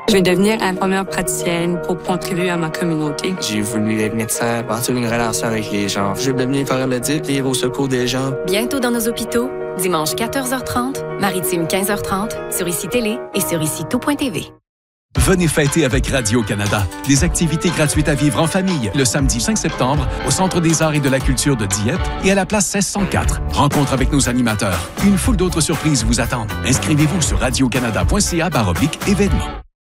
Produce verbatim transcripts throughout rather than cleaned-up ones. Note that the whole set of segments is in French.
Je vais devenir infirmière praticienne pour contribuer à ma communauté. J'ai voulu être médecin, bâtir une relation avec les gens. Je veux devenir paramédic, vivre au secours des gens. Bientôt dans nos hôpitaux, dimanche quatorze heures trente, Maritime quinze heures trente, sur Ici Télé et sur ici tout point t v. Venez fêter avec Radio-Canada. Des activités gratuites à vivre en famille le samedi cinq septembre au Centre des arts et de la culture de Dieppe et à la place seize cent quatre. Rencontre avec nos animateurs. Une foule d'autres surprises vous attendent. Inscrivez-vous sur radiocanada point c a barre oblique événements.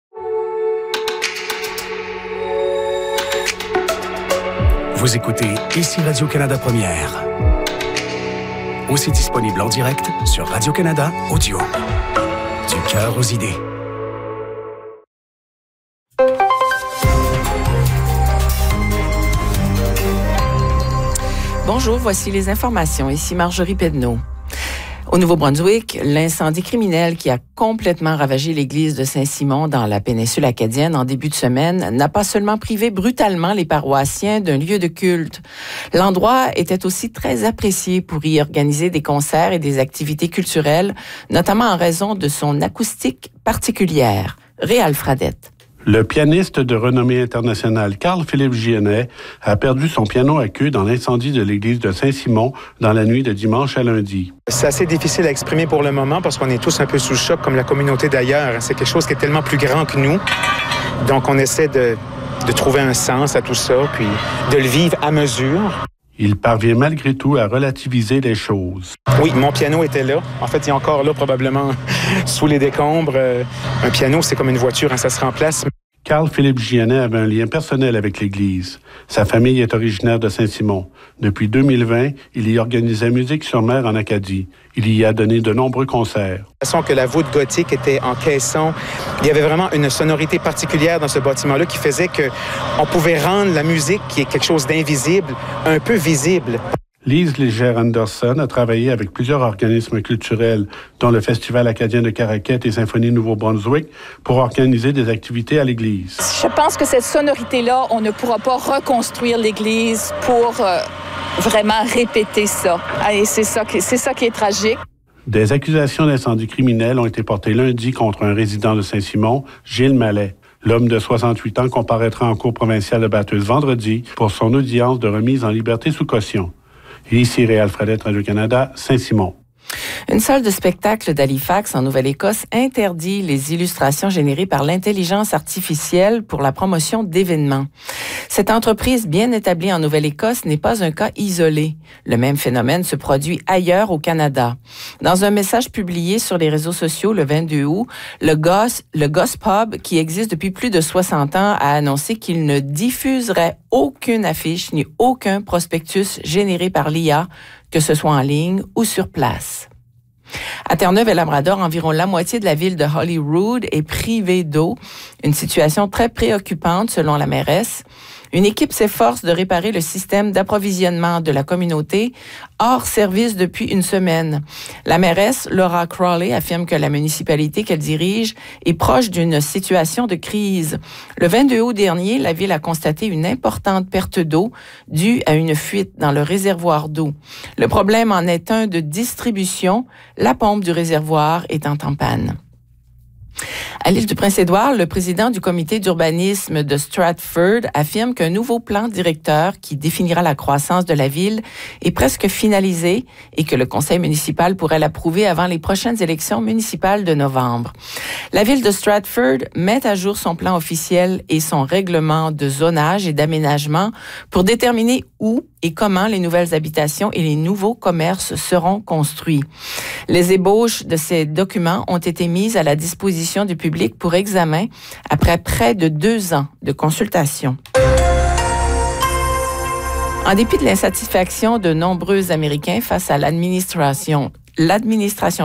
Vous écoutez Ici Radio-Canada Première. Aussi disponible en direct sur Radio-Canada Audio. Du cœur aux idées. Bonjour, voici les informations. Ici Marjorie Pedneau. Au Nouveau-Brunswick, l'incendie criminel qui a complètement ravagé l'église de Saint-Simon dans la péninsule acadienne en début de semaine n'a pas seulement privé brutalement les paroissiens d'un lieu de culte. L'endroit était aussi très apprécié pour y organiser des concerts et des activités culturelles, notamment en raison de son acoustique particulière. Réal Fradette. Le pianiste de renommée internationale Carl-Philippe Giennet a perdu son piano à queue dans l'incendie de l'église de Saint-Simon dans la nuit de dimanche à lundi. C'est assez difficile à exprimer pour le moment parce qu'on est tous un peu sous le choc comme la communauté d'ailleurs. C'est quelque chose qui est tellement plus grand que nous. Donc on essaie de, de trouver un sens à tout ça, puis de le vivre à mesure. Il parvient malgré tout à relativiser les choses. Oui, mon piano était là. En fait, il est encore là, probablement, sous les décombres. Euh, un piano, c'est comme une voiture, hein, ça se remplace. Carl-Philippe Giennet avait un lien personnel avec l'Église. Sa famille est originaire de Saint-Simon. Depuis deux mille vingt, il y organisait Musique sur mer en Acadie. Il y a donné de nombreux concerts. De façon que la voûte gothique était en caisson, il y avait vraiment une sonorité particulière dans ce bâtiment-là qui faisait qu'on pouvait rendre la musique, qui est quelque chose d'invisible, un peu visible. Lise Léger-Anderson a travaillé avec plusieurs organismes culturels, dont le Festival acadien de Caraquet et Symphonie Nouveau-Brunswick, pour organiser des activités à l'église. Je pense que cette sonorité-là, on ne pourra pas reconstruire l'église pour euh, vraiment répéter ça. Et c'est ça qui, c'est ça qui est tragique. Des accusations d'incendie criminel ont été portées lundi contre un résident de Saint-Simon, Gilles Mallet. L'homme de soixante-huit ans comparaîtra en cour provinciale de Bathurst vendredi pour son audience de remise en liberté sous caution. Et ici, Réal Fradette, Radio-Canada, Saint-Simon. Une salle de spectacle d'Halifax, en Nouvelle-Écosse, interdit les illustrations générées par l'intelligence artificielle pour la promotion d'événements. Cette entreprise bien établie en Nouvelle-Écosse n'est pas un cas isolé. Le même phénomène se produit ailleurs au Canada. Dans un message publié sur les réseaux sociaux le vingt-deux août, le Goss, le Gospub, qui existe depuis plus de soixante ans, a annoncé qu'il ne diffuserait aucune affiche ni aucun prospectus généré par l'I A, que ce soit en ligne ou sur place. À Terre-Neuve et Labrador, environ la moitié de la ville de Holyrood est privée d'eau, une situation très préoccupante selon la mairesse. Une équipe s'efforce de réparer le système d'approvisionnement de la communauté hors service depuis une semaine. La mairesse, Laura Crawley, affirme que la municipalité qu'elle dirige est proche d'une situation de crise. Le vingt-deux août dernier, la ville a constaté une importante perte d'eau due à une fuite dans le réservoir d'eau. Le problème en est un de distribution, la pompe du réservoir étant en panne. À l'île du Prince-Édouard, le président du comité d'urbanisme de Stratford affirme qu'un nouveau plan directeur qui définira la croissance de la ville est presque finalisé et que le conseil municipal pourrait l'approuver avant les prochaines élections municipales de novembre. La ville de Stratford met à jour son plan officiel et son règlement de zonage et d'aménagement pour déterminer où et comment les nouvelles habitations et les nouveaux commerces seront construits. Les ébauches de ces documents ont été mises à la disposition du public pour examen après près de deux ans de consultation. En dépit de l'insatisfaction de nombreux Américains face à l'administration, l'administration